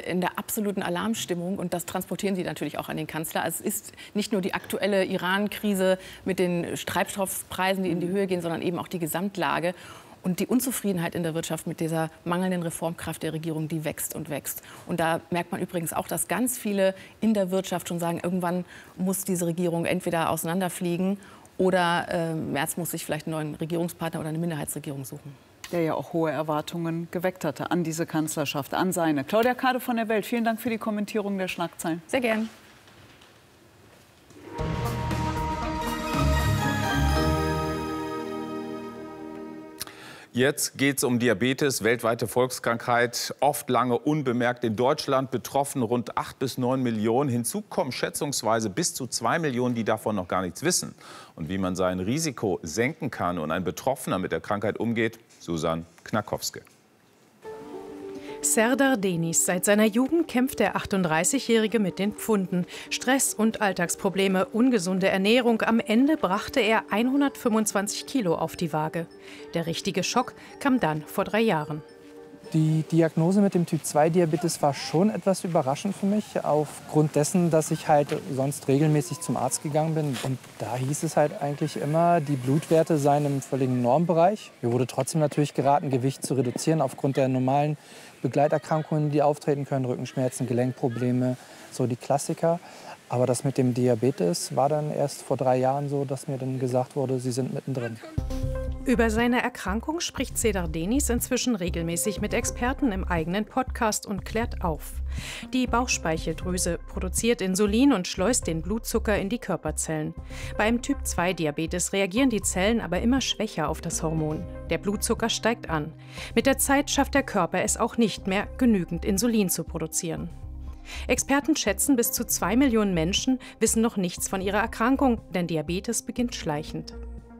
in der absoluten Alarmstimmung. Und das transportieren sie natürlich auch an den Kanzler. Also es ist nicht nur die aktuelle Iran-Krise mit den Treibstoffpreisen, die in die Höhe gehen, sondern eben auch die Gesamtlage. Und die Unzufriedenheit in der Wirtschaft mit dieser mangelnden Reformkraft der Regierung, die wächst und wächst. Und da merkt man übrigens auch, dass ganz viele in der Wirtschaft schon sagen, irgendwann muss diese Regierung entweder auseinanderfliegen oder Merz muss sich vielleicht einen neuen Regierungspartner oder eine Minderheitsregierung suchen. Der ja auch hohe Erwartungen geweckt hatte an diese Kanzlerschaft, an seine. Claudia Kade von der Welt, vielen Dank für die Kommentierung der Schlagzeilen. Sehr gern. Jetzt geht es um Diabetes, weltweite Volkskrankheit, oft lange unbemerkt. In Deutschland betroffen rund 8 bis 9 Millionen. Hinzu kommen schätzungsweise bis zu 2 Millionen, die davon noch gar nichts wissen. Und wie man sein Risiko senken kann und ein Betroffener mit der Krankheit umgeht, Susan Knakowske. Serdar Deniz. Seit seiner Jugend kämpft der 38-Jährige mit den Pfunden. Stress und Alltagsprobleme, ungesunde Ernährung. Am Ende brachte er 125 Kilo auf die Waage. Der richtige Schock kam dann vor 3 Jahren. Die Diagnose mit dem Typ-2-Diabetes war schon etwas überraschend für mich, aufgrund dessen, dass ich halt sonst regelmäßig zum Arzt gegangen bin. Und da hieß es halt eigentlich immer, die Blutwerte seien im völligen Normbereich. Mir wurde trotzdem natürlich geraten, Gewicht zu reduzieren aufgrund der normalen Begleiterkrankungen, die auftreten können, Rückenschmerzen, Gelenkprobleme, so die Klassiker. Aber das mit dem Diabetes war dann erst vor 3 Jahren so, dass mir dann gesagt wurde, Sie sind mittendrin. Über seine Erkrankung spricht Serdar Deniz inzwischen regelmäßig mit Experten im eigenen Podcast und klärt auf. Die Bauchspeicheldrüse produziert Insulin und schleust den Blutzucker in die Körperzellen. Beim Typ-2-Diabetes reagieren die Zellen aber immer schwächer auf das Hormon. Der Blutzucker steigt an. Mit der Zeit schafft der Körper es auch nicht mehr, genügend Insulin zu produzieren. Experten schätzen, bis zu 2 Millionen Menschen wissen noch nichts von ihrer Erkrankung, denn Diabetes beginnt schleichend.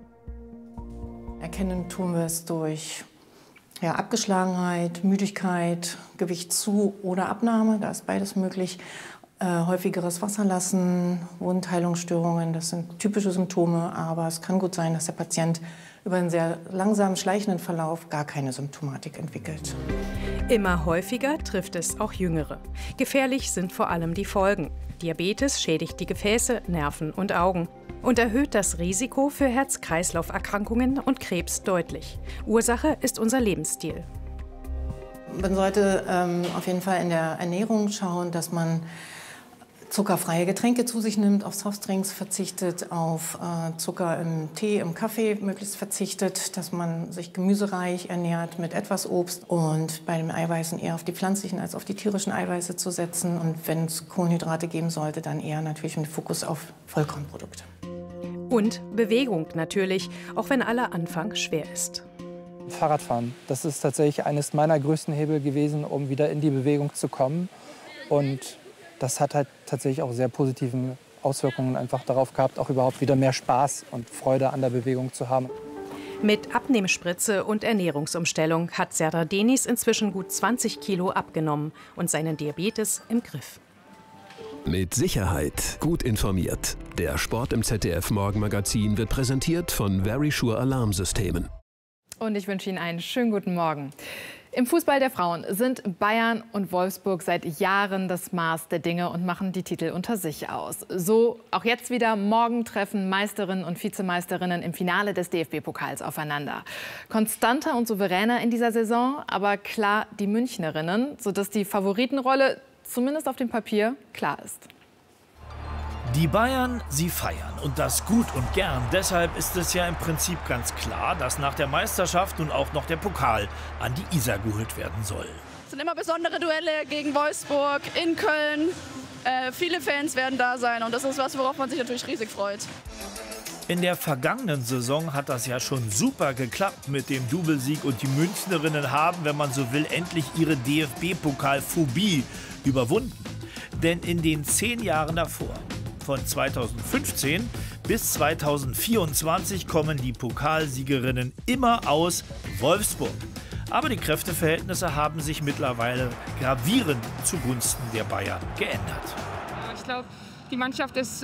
Erkennen tun wir es durch Abgeschlagenheit, Müdigkeit, Gewichtszu- oder Abnahme, da ist beides möglich. Häufigeres Wasserlassen, Wundheilungsstörungen, das sind typische Symptome, aber es kann gut sein, dass der Patient über einen sehr langsam schleichenden Verlauf gar keine Symptomatik entwickelt. Immer häufiger trifft es auch Jüngere. Gefährlich sind vor allem die Folgen. Diabetes schädigt die Gefäße, Nerven und Augen und erhöht das Risiko für Herz-Kreislauf-Erkrankungen und Krebs deutlich. Ursache ist unser Lebensstil. Man sollte auf jeden Fall in der Ernährung schauen, dass man zuckerfreie Getränke zu sich nimmt, auf Softdrinks verzichtet, auf Zucker im Tee, im Kaffee möglichst verzichtet, dass man sich gemüsereich ernährt mit etwas Obst und bei den Eiweißen eher auf die pflanzlichen als auf die tierischen Eiweiße zu setzen. Und wenn es Kohlenhydrate geben sollte, dann eher natürlich mit Fokus auf Vollkornprodukte. Und Bewegung natürlich, auch wenn aller Anfang schwer ist. Fahrradfahren, das ist tatsächlich eines meiner größten Hebel gewesen, um wieder in die Bewegung zu kommen. Und das hat halt tatsächlich auch sehr positive Auswirkungen einfach darauf gehabt, auch überhaupt wieder mehr Spaß und Freude an der Bewegung zu haben. Mit Abnehmspritze und Ernährungsumstellung hat Serdar Deniz inzwischen gut 20 Kilo abgenommen und seinen Diabetes im Griff. Mit Sicherheit gut informiert. Der Sport im ZDF-Morgenmagazin wird präsentiert von Verisure Alarmsystemen. Und ich wünsche Ihnen einen schönen guten Morgen. Im Fußball der Frauen sind Bayern und Wolfsburg seit Jahren das Maß der Dinge und machen die Titel unter sich aus. So auch jetzt wieder. Morgen treffen Meisterinnen und Vizemeisterinnen im Finale des DFB-Pokals aufeinander. Konstanter und souveräner in dieser Saison, aber klar die Münchnerinnen, sodass die Favoritenrolle zumindest auf dem Papier klar ist. Die Bayern, sie feiern und das gut und gern. Deshalb ist es ja im Prinzip ganz klar, dass nach der Meisterschaft nun auch noch der Pokal an die Isar geholt werden soll. Es sind immer besondere Duelle gegen Wolfsburg, in Köln. Viele Fans werden da sein und das ist was, worauf man sich natürlich riesig freut. In der vergangenen Saison hat das ja schon super geklappt mit dem Doublesieg und die Münchnerinnen haben, wenn man so will, endlich ihre DFB-Pokal-Phobie überwunden. Denn in den 10 Jahren davor, von 2015 bis 2024, kommen die Pokalsiegerinnen immer aus Wolfsburg. Aber die Kräfteverhältnisse haben sich mittlerweile gravierend zugunsten der Bayern geändert. Ich glaube, die Mannschaft ist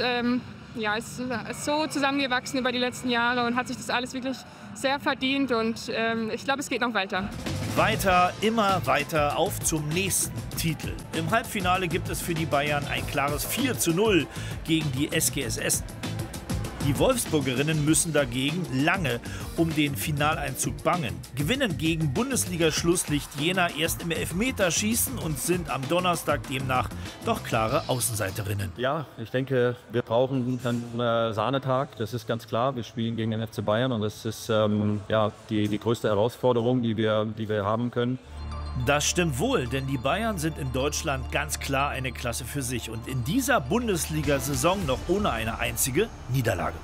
so zusammengewachsen über die letzten Jahre und hat sich das alles wirklich sehr verdient. Und ich glaube, es geht noch weiter. Weiter, immer weiter, auf zum nächsten Titel. Im Halbfinale gibt es für die Bayern ein klares 4:0 gegen die SGS Essen. Die Wolfsburgerinnen müssen dagegen lange um den Finaleinzug bangen. Gewinnen gegen Bundesliga-Schlusslicht Jena erst im Elfmeterschießen und sind am Donnerstag demnach doch klare Außenseiterinnen. Ja, ich denke, wir brauchen einen Sahnetag, das ist ganz klar. Wir spielen gegen den FC Bayern und das ist die größte Herausforderung, die wir haben können. Das stimmt wohl, denn die Bayern sind in Deutschland ganz klar eine Klasse für sich und in dieser Bundesliga-Saison noch ohne eine einzige Niederlage.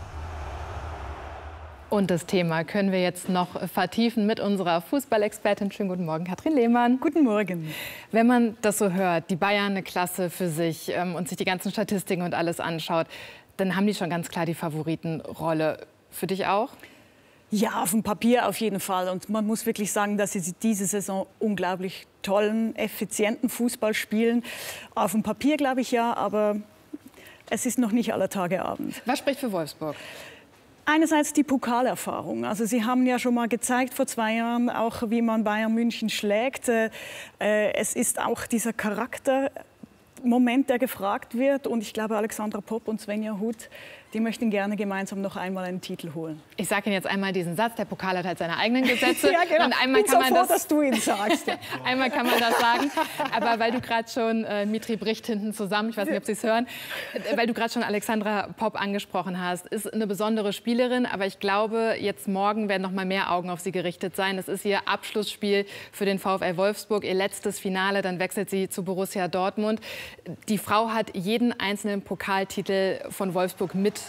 Und das Thema können wir jetzt noch vertiefen mit unserer Fußballexpertin. Schönen guten Morgen, Katrin Lehmann. Guten Morgen. Wenn man das so hört, die Bayern eine Klasse für sich und sich die ganzen Statistiken und alles anschaut, dann haben die schon ganz klar die Favoritenrolle. Für dich auch? Ja, auf dem Papier auf jeden Fall. Und man muss wirklich sagen, dass sie diese Saison unglaublich tollen, effizienten Fußball spielen. Auf dem Papier glaube ich ja, aber es ist noch nicht aller Tage Abend. Was spricht für Wolfsburg? Einerseits die Pokalerfahrung. Also Sie haben ja schon mal gezeigt vor 2 Jahren, auch wie man Bayern München schlägt. Es ist auch dieser Charaktermoment, der gefragt wird. Und ich glaube, Alexandra Popp und Svenja Huth, die möchten gerne gemeinsam noch einmal einen Titel holen. Ich sage Ihnen jetzt einmal diesen Satz, der Pokal hat halt seine eigenen Gesetze. Ja, genau. Und einmal ich bin so froh, dass du ihn sagst. Einmal kann man das sagen. Aber weil du gerade schon, Mitri bricht hinten zusammen, ich weiß nicht, ob Sie es hören, weil du gerade schon Alexandra Popp angesprochen hast, ist eine besondere Spielerin. Aber ich glaube, jetzt morgen werden noch mal mehr Augen auf sie gerichtet sein. Es ist ihr Abschlussspiel für den VfL Wolfsburg, ihr letztes Finale. Dann wechselt sie zu Borussia Dortmund. Die Frau hat jeden einzelnen Pokaltitel von Wolfsburg mitgewonnen.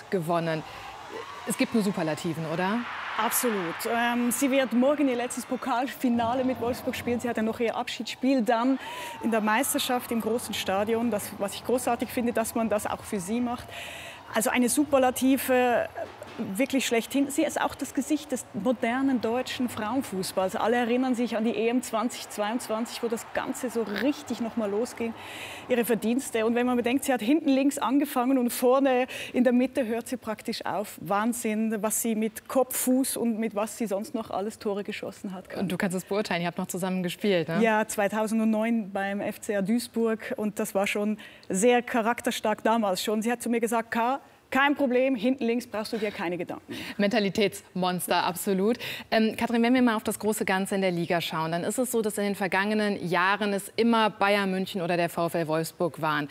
Es gibt nur Superlativen, oder? Absolut. Sie wird morgen ihr letztes Pokalfinale mit Wolfsburg spielen. Sie hat ja noch ihr Abschiedsspiel dann in der Meisterschaft im großen Stadion. Das, was ich großartig finde, dass man das auch für sie macht. Also eine Superlative, wirklich schlechthin. Sie ist auch das Gesicht des modernen deutschen Frauenfußballs. Alle erinnern sich an die EM 2022, wo das Ganze so richtig noch mal losging. Ihre Verdienste. Und wenn man bedenkt, sie hat hinten links angefangen und vorne in der Mitte hört sie praktisch auf. Wahnsinn, was sie mit Kopf, Fuß und mit was sie sonst noch alles Tore geschossen hat. Und du kannst es beurteilen, ihr habt noch zusammen gespielt, ne? Ja, 2009 beim FCA Duisburg. Und das war schon sehr charakterstark damals schon. Sie hat zu mir gesagt, kein Problem, hinten links brauchst du dir keine Gedanken. Mentalitätsmonster, absolut. Katrin, wenn wir mal auf das große Ganze in der Liga schauen, dann ist es so, dass in den vergangenen Jahren es immer Bayern München oder der VfL Wolfsburg waren.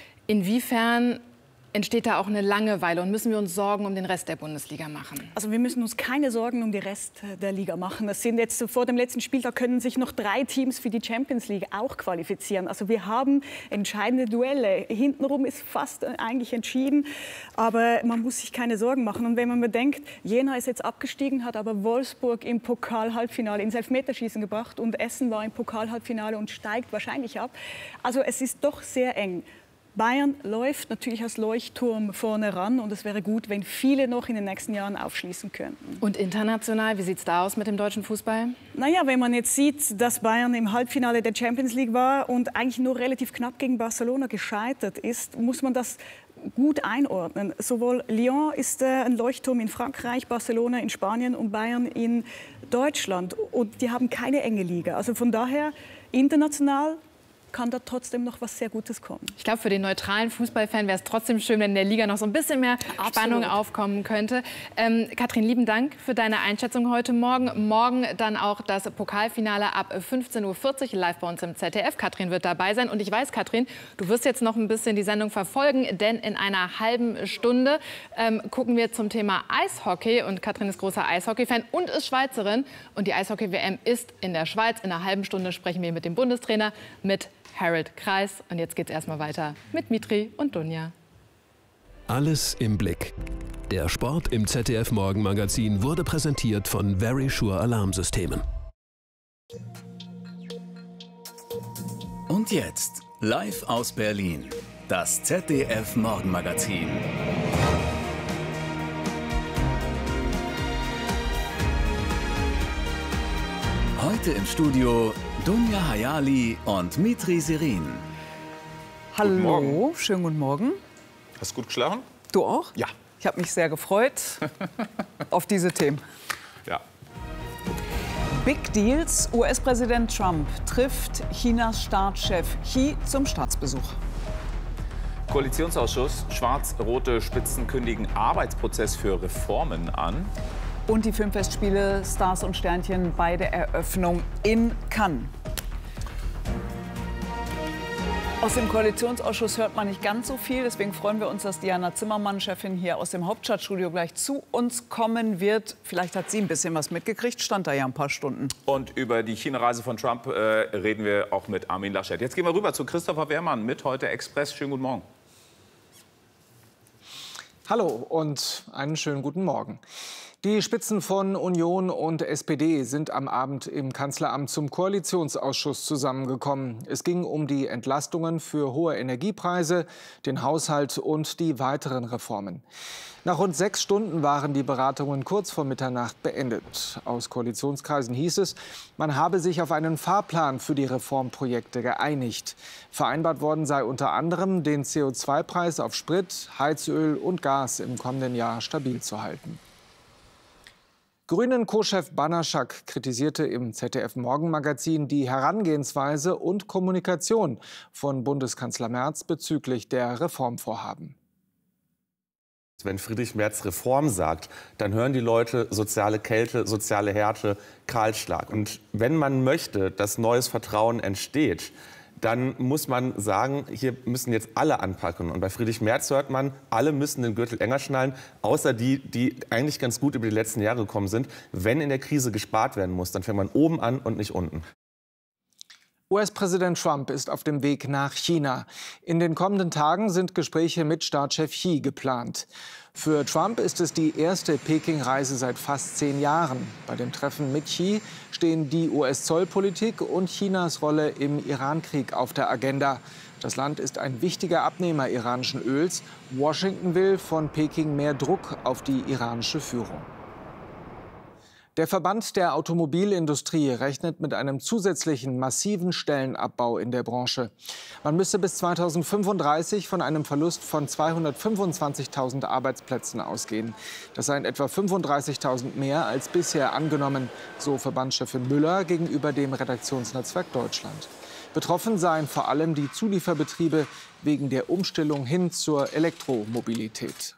Inwiefern entsteht da auch eine Langeweile und müssen wir uns Sorgen um den Rest der Bundesliga machen? Also wir müssen uns keine Sorgen um den Rest der Liga machen. Das sind jetzt vor dem letzten Spiel, da können sich noch 3 Teams für die Champions League auch qualifizieren. Also wir haben entscheidende Duelle. Hintenrum ist fast eigentlich entschieden, aber man muss sich keine Sorgen machen. Und wenn man bedenkt, Jena ist jetzt abgestiegen, hat aber Wolfsburg im Pokal-Halbfinale ins Elfmeterschießen gebracht und Essen war im Pokal-Halbfinale und steigt wahrscheinlich ab. Also es ist doch sehr eng. Bayern läuft natürlich als Leuchtturm vorne ran und es wäre gut, wenn viele noch in den nächsten Jahren aufschließen könnten. Und international, wie sieht es da aus mit dem deutschen Fußball? Naja, wenn man jetzt sieht, dass Bayern im Halbfinale der Champions League war und eigentlich nur relativ knapp gegen Barcelona gescheitert ist, muss man das gut einordnen. Sowohl Lyon ist ein Leuchtturm in Frankreich, Barcelona in Spanien und Bayern in Deutschland. Und die haben keine enge Liga. Also von daher international kann da trotzdem noch was sehr Gutes kommen. Ich glaube, für den neutralen Fußballfan wäre es trotzdem schön, wenn in der Liga noch so ein bisschen mehr Spannung aufkommen könnte. Katrin, lieben Dank für deine Einschätzung heute Morgen. Morgen dann auch das Pokalfinale ab 15:40 Uhr live bei uns im ZDF. Katrin wird dabei sein. Und ich weiß, Katrin, du wirst jetzt noch ein bisschen die Sendung verfolgen, denn in einer halben Stunde gucken wir zum Thema Eishockey. Und Katrin ist großer Eishockey-Fan und ist Schweizerin. Und die Eishockey-WM ist in der Schweiz. In einer halben Stunde sprechen wir mit dem Bundestrainer, mit Harold Kreis. Und jetzt geht es erstmal weiter mit Mitri und Dunja. Alles im Blick. Der Sport im ZDF Morgenmagazin wurde präsentiert von Verisure Alarmsystemen. Und jetzt, live aus Berlin, das ZDF Morgenmagazin. Heute im Studio Dunja Hayali und Mitri Serin. Hallo, schönen guten Morgen. Hast du gut geschlafen? Du auch? Ja. Ich habe mich sehr gefreut auf diese Themen. Ja. Big Deals. US-Präsident Trump trifft Chinas Staatschef Xi zum Staatsbesuch. Koalitionsausschuss. Schwarz-rote Spitzen kündigen Arbeitsprozess für Reformen an. Und die Filmfestspiele Stars und Sternchen bei der Eröffnung in Cannes. Aus dem Koalitionsausschuss hört man nicht ganz so viel. Deswegen freuen wir uns, dass Diana Zimmermann, Chefin hier aus dem Hauptstadtstudio, gleich zu uns kommen wird. Vielleicht hat sie ein bisschen was mitgekriegt, stand da ja ein paar Stunden. Und über die China-Reise von Trump reden wir auch mit Armin Laschet. Jetzt gehen wir rüber zu Christopher Wehrmann mit Heute Express. Schönen guten Morgen. Hallo und einen schönen guten Morgen. Die Spitzen von Union und SPD sind am Abend im Kanzleramt zum Koalitionsausschuss zusammengekommen. Es ging um die Entlastungen für hohe Energiepreise, den Haushalt und die weiteren Reformen. Nach rund 6 Stunden waren die Beratungen kurz vor Mitternacht beendet. Aus Koalitionskreisen hieß es, man habe sich auf einen Fahrplan für die Reformprojekte geeinigt. Vereinbart worden sei unter anderem, den CO2-Preis auf Sprit, Heizöl und Gas im kommenden Jahr stabil zu halten. Grünen-Co-Chef Banaschak kritisierte im ZDF-Morgenmagazin die Herangehensweise und Kommunikation von Bundeskanzler Merz bezüglich der Reformvorhaben. Wenn Friedrich Merz Reform sagt, dann hören die Leute soziale Kälte, soziale Härte, Kahlschlag. Und wenn man möchte, dass neues Vertrauen entsteht, dann muss man sagen, hier müssen jetzt alle anpacken. Und bei Friedrich Merz hört man, alle müssen den Gürtel enger schnallen, außer die eigentlich ganz gut über die letzten Jahre gekommen sind. Wenn in der Krise gespart werden muss, dann fängt man oben an und nicht unten. US-Präsident Trump ist auf dem Weg nach China. In den kommenden Tagen sind Gespräche mit Staatschef Xi geplant. Für Trump ist es die erste Peking-Reise seit fast 10 Jahren. Bei dem Treffen mit Xi stehen die US-Zollpolitik und Chinas Rolle im Iran-Krieg auf der Agenda. Das Land ist ein wichtiger Abnehmer iranischen Öls. Washington will von Peking mehr Druck auf die iranische Führung. Der Verband der Automobilindustrie rechnet mit einem zusätzlichen massiven Stellenabbau in der Branche. Man müsse bis 2035 von einem Verlust von 225.000 Arbeitsplätzen ausgehen. Das seien etwa 35.000 mehr als bisher angenommen, so Verbandschefin Müller gegenüber dem Redaktionsnetzwerk Deutschland. Betroffen seien vor allem die Zulieferbetriebe wegen der Umstellung hin zur Elektromobilität.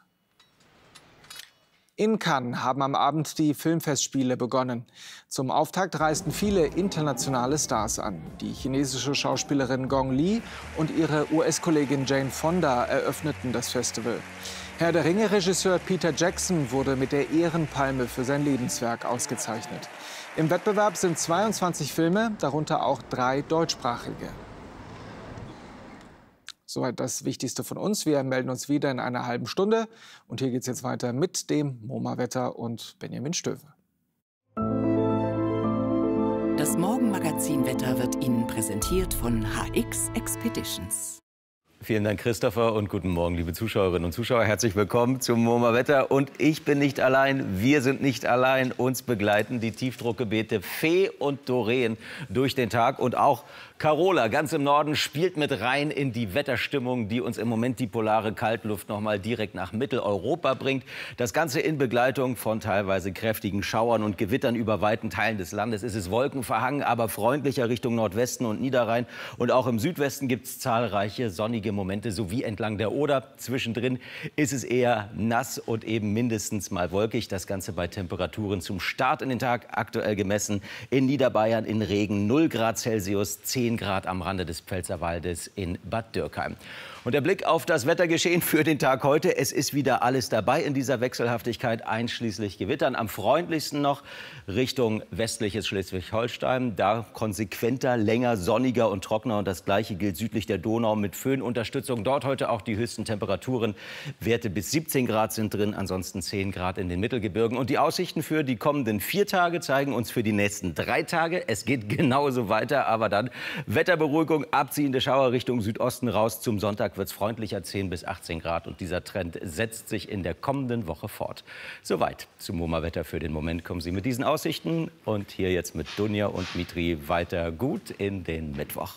In Cannes haben am Abend die Filmfestspiele begonnen. Zum Auftakt reisten viele internationale Stars an. Die chinesische Schauspielerin Gong Li und ihre US-Kollegin Jane Fonda eröffneten das Festival. Herr der Ringe-Regisseur Peter Jackson wurde mit der Ehrenpalme für sein Lebenswerk ausgezeichnet. Im Wettbewerb sind 22 Filme, darunter auch 3 deutschsprachige. Soweit das Wichtigste von uns. Wir melden uns wieder in einer halben Stunde. Und hier geht es jetzt weiter mit dem MoMA-Wetter und Benjamin Stöwe. Das Morgenmagazin-Wetter wird Ihnen präsentiert von HX Expeditions. Vielen Dank, Christopher, und guten Morgen, liebe Zuschauerinnen und Zuschauer. Herzlich willkommen zum MoMA-Wetter. Und ich bin nicht allein, wir sind nicht allein. Uns begleiten die Tiefdruckgebiete Fee und Doreen durch den Tag. Und auch Carola, ganz im Norden, spielt mit rein in die Wetterstimmung, die uns im Moment die polare Kaltluft noch mal direkt nach Mitteleuropa bringt. Das Ganze in Begleitung von teilweise kräftigen Schauern und Gewittern über weiten Teilen des Landes. Es ist wolkenverhangen, aber freundlicher Richtung Nordwesten und Niederrhein. Und auch im Südwesten gibt es zahlreiche sonnige Momente, sowie entlang der Oder. Zwischendrin ist es eher nass und eben mindestens mal wolkig. Das Ganze bei Temperaturen zum Start in den Tag aktuell gemessen in Niederbayern in Regen 0 Grad Celsius, 10 Grad am Rande des Pfälzerwaldes in Bad Dürkheim. Und der Blick auf das Wettergeschehen für den Tag heute. Es ist wieder alles dabei in dieser Wechselhaftigkeit, einschließlich Gewittern. Am freundlichsten noch Richtung westliches Schleswig-Holstein. Da konsequenter, länger, sonniger und trockener. Und das Gleiche gilt südlich der Donau mit Föhnunterstützung. Dort heute auch die höchsten Temperaturen. Werte bis 17 Grad sind drin, ansonsten 10 Grad in den Mittelgebirgen. Und die Aussichten für die kommenden 4 Tage zeigen uns für die nächsten 3 Tage. Es geht genauso weiter, aber dann Wetterberuhigung, abziehende Schauer Richtung Südosten raus. Zum Sonntag wird es freundlicher, 10 bis 18 Grad. Und dieser Trend setzt sich in der kommenden Woche fort. Soweit zum MoMA-Wetter für den Moment. Kommen Sie mit diesen Aussichten und hier jetzt mit Dunja und Mitri weiter gut in den Mittwoch.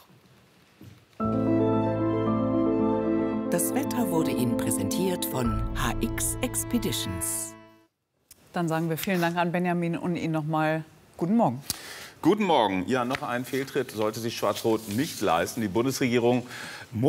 Das Wetter wurde Ihnen präsentiert von HX Expeditions. Dann sagen wir vielen Dank an Benjamin und Ihnen noch mal guten Morgen. Guten Morgen. Ja, noch einen Fehltritt sollte sich Schwarz-Rot nicht leisten. Die Bundesregierung muss